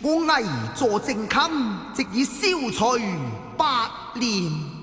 我危坐正襟，直以消除百年。